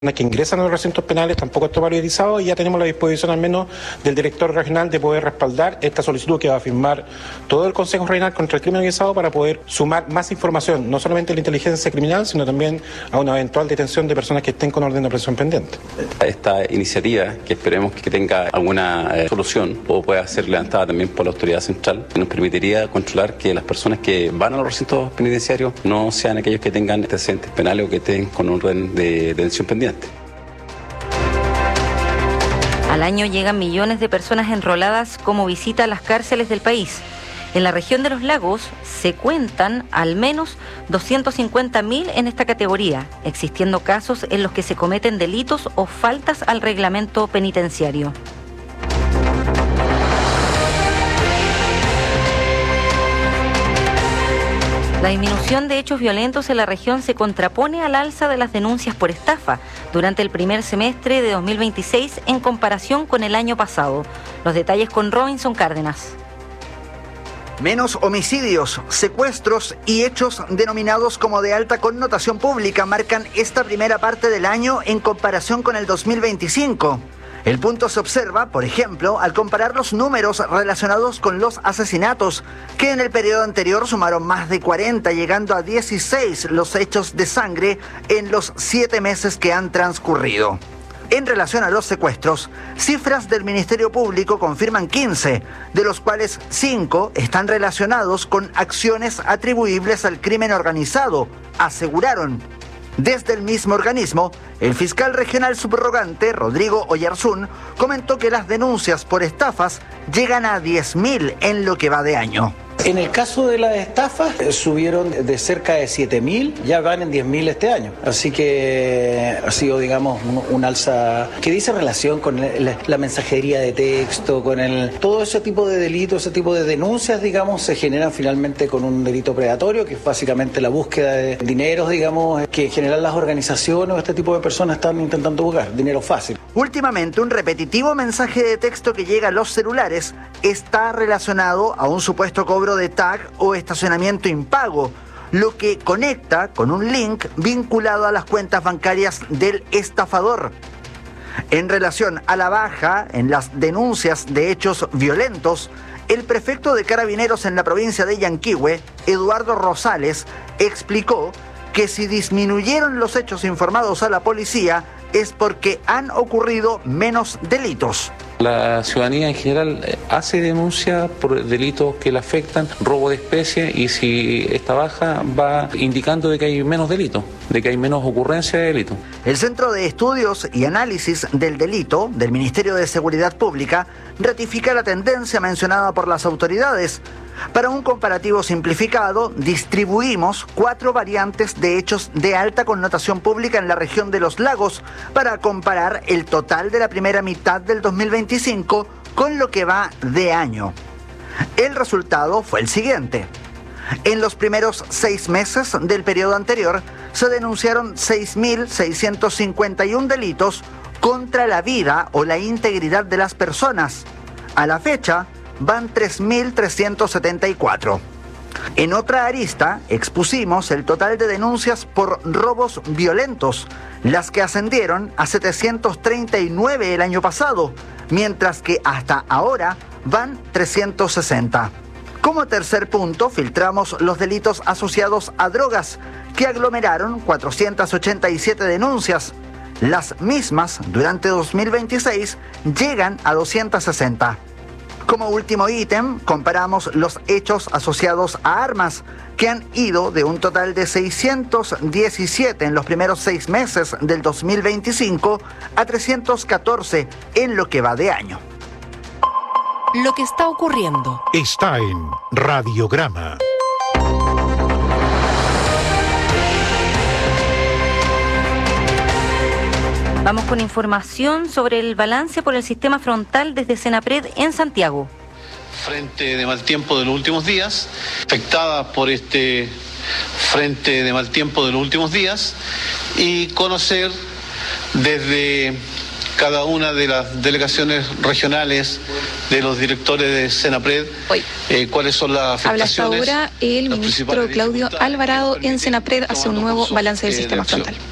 que ingresan a los recintos penales tampoco está valorizado y ya tenemos la disposición al menos del director regional de poder respaldar esta solicitud que va a firmar todo el Consejo Regional contra el Crimen Organizado para poder sumar más información, no solamente a la inteligencia criminal, sino también a una eventual detención de personas que estén con orden de aprehensión pendiente. Esta iniciativa, que esperemos que tenga alguna solución o pueda ser levantada también por la autoridad central, nos permitiría controlar que las personas que van a los recintos penitenciarios no sean aquellos que tengan antecedentes penales o que estén con orden de detención pendiente. Al año llegan millones de personas enroladas como visita a las cárceles del país. En la región de los lagos se cuentan al menos 250.000 en esta categoría, existiendo casos en los que se cometen delitos o faltas al reglamento penitenciario. La disminución de hechos violentos en la región se contrapone al alza de las denuncias por estafa durante el primer semestre de 2026 en comparación con el año pasado. Los detalles con Robinson Cárdenas. Menos homicidios, secuestros y hechos denominados como de alta connotación pública marcan esta primera parte del año en comparación con el 2025. El punto se observa, por ejemplo, al comparar los números relacionados con los asesinatos, que en el periodo anterior sumaron más de 40, llegando a 16 los hechos de sangre en los 7 meses que han transcurrido. En relación a los secuestros, cifras del Ministerio Público confirman 15, de los cuales 5 están relacionados con acciones atribuibles al crimen organizado, aseguraron. Desde el mismo organismo, el fiscal regional subrogante, Rodrigo Oyarzún, comentó que las denuncias por estafas llegan a 10.000 en lo que va de año. En el caso de las estafas, subieron de cerca de 7.000, ya van en 10.000 este año. Así que ha sido, digamos, un alza que dice relación con la mensajería de texto, con todo ese tipo de delitos, ese tipo de denuncias, digamos, se generan finalmente con un delito predatorio, que es básicamente la búsqueda de dineros, digamos, que en general las organizaciones o este tipo de personas están intentando buscar, dinero fácil. Últimamente, un repetitivo mensaje de texto que llega a los celulares está relacionado a un supuesto cobro de tag o estacionamiento impago, lo que conecta con un link vinculado a las cuentas bancarias del estafador. En relación a la baja en las denuncias de hechos violentos, el prefecto de Carabineros en la provincia de Yanquihue, Eduardo Rosales, explicó que si disminuyeron los hechos informados a la policía es porque han ocurrido menos delitos. La ciudadanía en general hace denuncia por delitos que le afectan, robo de especie, y si esta baja va indicando de que hay menos delitos, de que hay menos ocurrencia de delitos. El Centro de Estudios y Análisis del Delito del Ministerio de Seguridad Pública ratifica la tendencia mencionada por las autoridades. Para un comparativo simplificado, distribuimos 4 variantes de hechos de alta connotación pública en la región de los lagos para comparar el total de la primera mitad del 2025 con lo que va de año. El resultado fue el siguiente. En los primeros 6 meses del periodo anterior se denunciaron 6.651 delitos contra la vida o la integridad de las personas. A la fecha, van 3.374. En otra arista, expusimos el total de denuncias por robos violentos, las que ascendieron a 739 el año pasado, mientras que hasta ahora van 360. Como tercer punto, filtramos los delitos asociados a drogas, que aglomeraron 487 denuncias. Las mismas, durante 2026, llegan a 260. Como último ítem, comparamos los hechos asociados a armas, que han ido de un total de 617 en los primeros 6 meses del 2025 a 314 en lo que va de año. Lo que está ocurriendo está en Radiograma. Vamos con información sobre el balance por el sistema frontal desde Senapred en Santiago. Frente de mal tiempo de los últimos días, afectada por este frente de mal tiempo de los últimos días, y conocer desde cada una de las delegaciones regionales de los directores de Senapred cuáles son las afectaciones. Habla hasta ahora el ministro Claudio Alvarado en Senapred hace un nuevo balance del sistema frontal.